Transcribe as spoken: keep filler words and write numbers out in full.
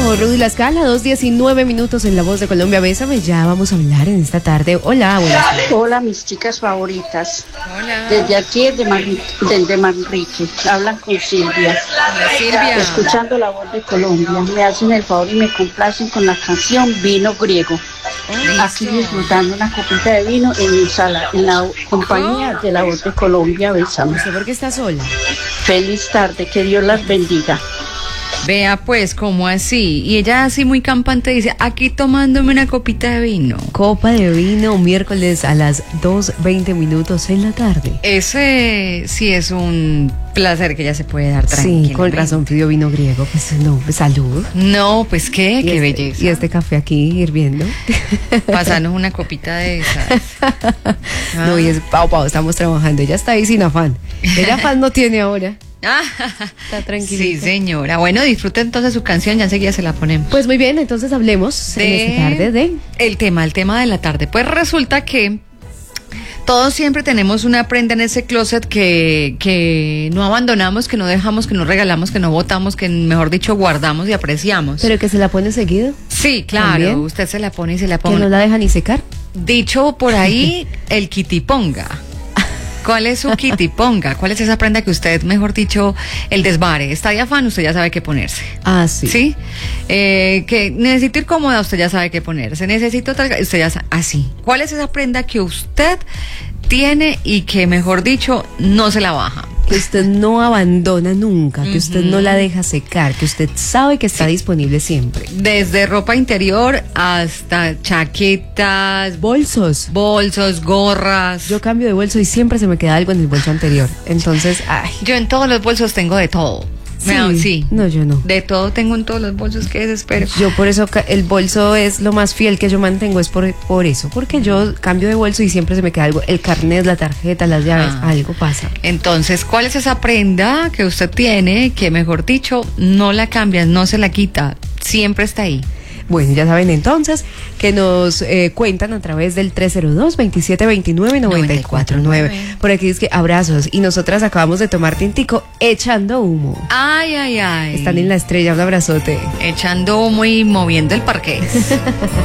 con Rudy La Scala, dos diecinueve minutos en La Voz de Colombia. Bésame, ya vamos a hablar en esta tarde. Hola, buenas tardes. Hola, mis chicas favoritas. Hola. Desde aquí, desde Manrique, desde Manrique. Hablan con Silvia. Hola, Silvia. Escuchando La Voz de Colombia. Me hacen el favor y me complacen con la canción Vino Griego. Oh, Aquí disfrutando una copita de vino en mi sala, en la compañía de La Voz de Colombia. Bésame. ¿Usted por qué está sola? Feliz tarde, que Dios las bendiga. Vea pues, ¿cómo así? Y ella así muy campante dice, aquí tomándome una copita de vino. Copa de vino, miércoles a las dos veinte minutos en la tarde. Ese sí es un placer que ya se puede dar tranquilamente. Sí, con razón pidió vino griego. Pues no, pues, salud. No, pues qué, Y qué este- belleza. Y este café aquí hirviendo. Pasarnos una copita de esas. No, Ah. y es Pau Pau, estamos trabajando. Ella está ahí sin afán. Ella afán no tiene ahora. Ah, Está tranquilita. sí, señora. Bueno, disfrute entonces su canción, ya enseguida se la ponemos. Pues muy bien, entonces hablemos en esta tarde de... el tema, el tema de la tarde. Pues resulta que todos siempre tenemos una prenda en ese closet que, que no abandonamos, que no dejamos, que no regalamos, que no botamos, que mejor dicho guardamos y apreciamos. Pero que se la pone seguido, Sí, claro, ¿también? usted se la pone y se la que pone. no la deja ni secar. Dicho por ahí, el kitiponga. ¿Cuál es su kitiponga? ¿Cuál es esa prenda que usted, mejor dicho, el desvare? Está de afán, usted ya sabe qué ponerse. Ah, sí. ¿Sí? Eh, que necesito ir cómoda, usted ya sabe qué ponerse. Necesito tal, usted ya sabe, así. ¿Cuál es esa prenda que usted tiene y que, mejor dicho, no se la baja? Que usted no abandona nunca, que usted no la deja secar, que usted sabe que está disponible siempre. Desde ropa interior hasta chaquetas, Bolsos. bolsos, gorras. Yo cambio de bolso y siempre se me queda algo en el bolso anterior. Entonces, ay. Yo en todos los bolsos tengo de todo. Me da- sí. No, yo no. De todo tengo en todos los bolsos, qué desespero. Yo por eso ca- el bolso es lo más fiel que yo mantengo, es por, por eso, porque yo cambio de bolso y siempre se me queda algo, el carnet, la tarjeta, las llaves, Ah. algo pasa. Entonces, ¿cuál es esa prenda que usted tiene que, mejor dicho, no la cambias, no se la quita, siempre está ahí? Bueno, ya saben entonces que nos eh, cuentan a través del tres cero dos, veintisiete veintinueve, noventa y cuatro nueve. Por aquí es que abrazos y nosotras acabamos de tomar tintico echando humo. Ay, ay, ay. Están en la estrella, un abrazote. Echando humo y moviendo el parqués.